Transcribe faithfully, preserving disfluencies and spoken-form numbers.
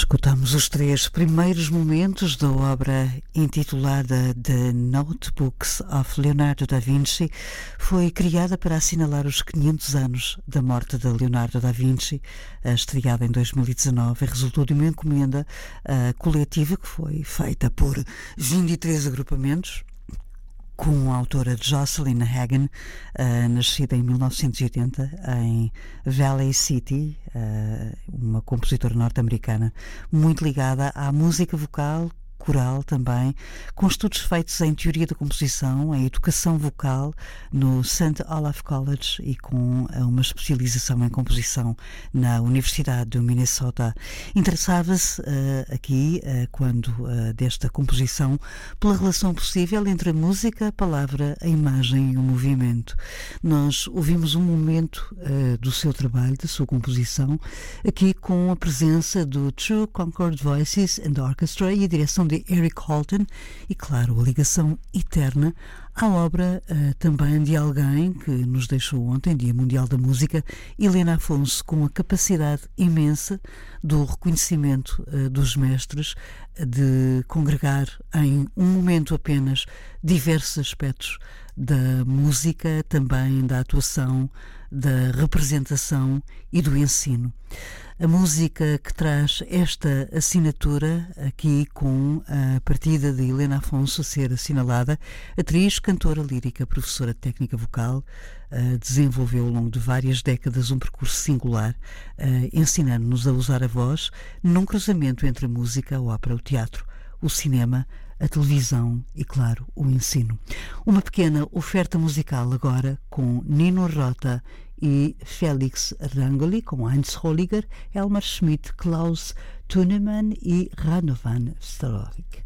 Escutamos os três primeiros momentos da obra intitulada The Notebooks of Leonardo da Vinci. Foi criada para assinalar os quinhentos anos da morte de Leonardo da Vinci, estreada em dois mil e dezanove, e resultou de uma encomenda uh, coletiva que foi feita por vinte e três agrupamentos, com a autora Jocelyn Hagan, uh, nascida em mil novecentos e oitenta em Valley City, uh, uma compositora norte-americana muito ligada à música vocal, coral também, com estudos feitos em teoria da composição, em educação vocal no Saint Olaf College e com uma especialização em composição na Universidade do Minnesota. Interessava-se uh, aqui, uh, quando uh, desta composição, pela relação possível entre a música, a palavra, a imagem e o movimento. Nós ouvimos um momento uh, do seu trabalho, da sua composição, aqui com a presença do True Concord Voices and Orchestra e a direção de Eric Holton e, claro, a ligação eterna à obra uh, também de alguém que nos deixou ontem, Dia Mundial da Música, Helena Afonso, com a capacidade imensa do reconhecimento uh, dos mestres, de congregar em um momento apenas diversos aspectos da música, também da atuação, da representação e do ensino. A música que traz esta assinatura, aqui com a partida de Helena Afonso a ser assinalada, atriz, cantora lírica, professora de técnica vocal, uh, desenvolveu ao longo de várias décadas um percurso singular, uh, ensinando-nos a usar a voz num cruzamento entre a música, a ópera, o teatro, o cinema, a televisão e, claro, o ensino. Uma pequena oferta musical agora com Nino Rota e Felix Rangoli, com Heinz Holliger, Elmar Schmidt, Klaus Thunemann e Radovan Starovic.